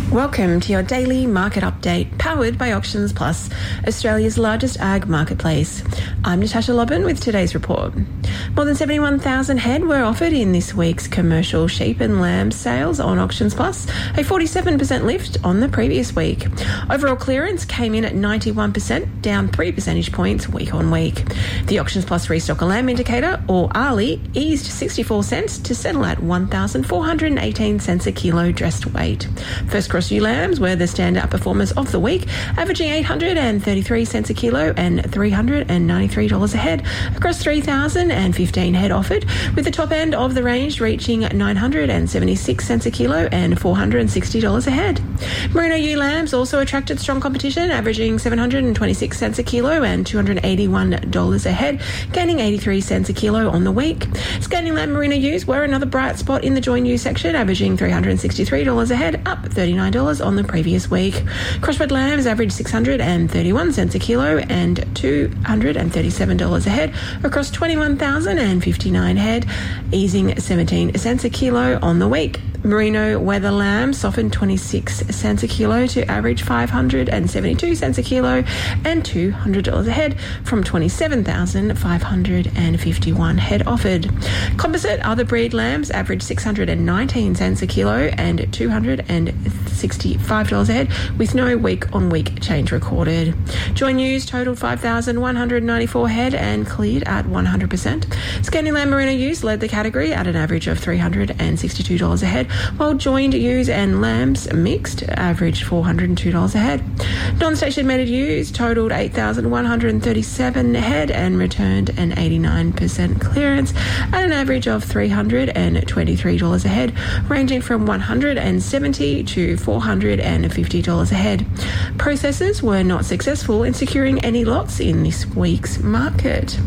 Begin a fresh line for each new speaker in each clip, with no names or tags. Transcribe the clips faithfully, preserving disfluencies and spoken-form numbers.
Welcome to your daily market update, powered by Auctions Plus, Australia's largest ag marketplace. I'm Natasha Lobban with today's report. More than seventy-one thousand head were offered in this week's commercial sheep and lamb sales on Auctions Plus, a forty-seven percent lift on the previous week. Overall clearance came in at ninety-one percent, down three percentage points week on week. The Auctions Plus Restock a Lamb indicator, or A R L I, eased sixty-four cents to settle at one thousand four hundred eighteen cents a kilo dressed weight. First cross ewe lambs were the standout performers of the week, averaging eight hundred thirty-three cents a kilo and three hundred ninety-three dollars a head across three thousand fifteen head offered, with the top end of the range reaching nine hundred seventy-six cents a kilo and four hundred sixty dollars a head. Merino ewe lambs also attracted strong competition, averaging seven hundred twenty-six cents a kilo and two hundred eighty-one dollars a head, gaining eighty-three cents a kilo on the week. Scanning lamb merino ewes were another bright spot in the join ewe section, averaging three hundred sixty-three dollars a head, up thirty-nine dollars on the previous week. Crossbred lambs averaged six hundred thirty-one cents a kilo and two hundred thirty-seven dollars a head across twenty-one thousand fifty-nine head, easing seventeen cents a kilo on the week. Merino weather lamb softened twenty-six cents a kilo to average five hundred seventy-two cents a kilo and two hundred dollars a head from twenty-seven thousand five hundred fifty-one head offered. Composite other breed lambs averaged six hundred nineteen cents a kilo and two hundred sixty-five dollars a head, with no week-on-week change recorded. Join ewes totaled five thousand one hundred ninety-four head and cleared at one hundred percent. Scanning lamb merino ewes led the category at an average of three hundred sixty-two dollars a head, while joined ewes and lambs mixed averaged four hundred two dollars a head. Non-station mated ewes totaled eight thousand one hundred thirty-seven head and returned an eighty-nine percent clearance at an average of three hundred twenty-three dollars a head, ranging from one hundred seventy dollars to four hundred fifty dollars a head. Processors were not successful in securing any lots in this week's market.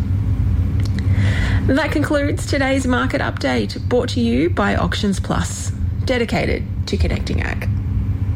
That concludes today's market update, brought to you by Auctions Plus, dedicated to connecting ag.